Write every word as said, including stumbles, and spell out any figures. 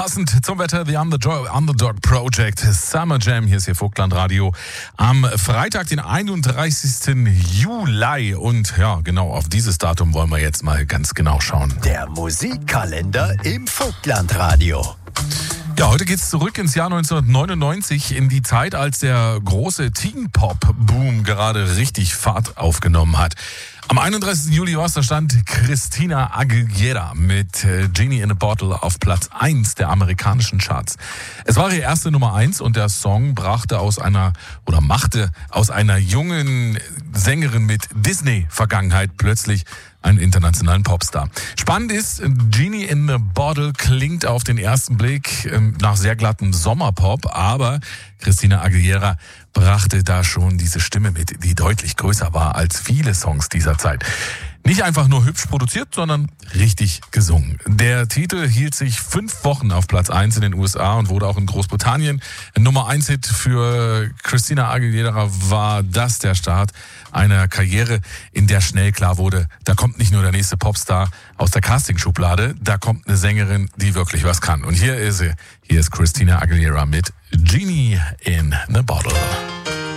Passend zum Wetter, The Underdog, Underdog Project, Summer Jam, hier ist Ihr Vogtland Radio, am Freitag, den einunddreißigsten Juli. Und ja, genau auf dieses Datum wollen wir jetzt mal ganz genau schauen. Der Musikkalender im Vogtland Radio. Ja, heute geht's zurück ins Jahr neunzehnhundertneunundneunzig, in die Zeit, als der große Teen-Pop-Boom gerade richtig Fahrt aufgenommen hat. Am einunddreißigsten Juli war es, da stand Christina Aguilera mit Genie in a Bottle auf Platz eins der amerikanischen Charts. Es war ihre erste Nummer eins und der Song brachte aus einer oder machte aus einer jungen Sängerin mit Disney-Vergangenheit plötzlich einen internationalen Popstar. Spannend ist, Genie in a Bottle klingt auf den ersten Blick nach sehr glattem Sommerpop, aber Christina Aguilera brachte da schon diese Stimme mit, die deutlich größer war als viele Songs dieser Zeit. Nicht einfach nur hübsch produziert, sondern richtig gesungen. Der Titel hielt sich fünf Wochen auf Platz eins in den U S A und wurde auch in Großbritannien Nummer eins Hit. Für Christina Aguilera war das der Start einer Karriere, in der schnell klar wurde, da kommt nicht nur der nächste Popstar aus der Castingschublade, da kommt eine Sängerin, die wirklich was kann. Und hier ist sie. Hier ist Christina Aguilera mit Genie in a Bottle.